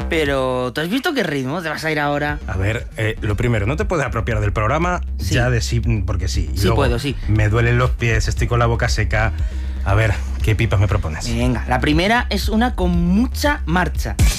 Pero, ¿tú has visto qué ritmo te vas a ir ahora? A ver, lo primero, no te puedes apropiar del programa Sí. ya de sí, porque sí. Y Sí luego, puedo, sí. Me duelen los pies, estoy con la boca seca. A ver, ¿qué pipas me propones? Venga, la primera es una con mucha marcha.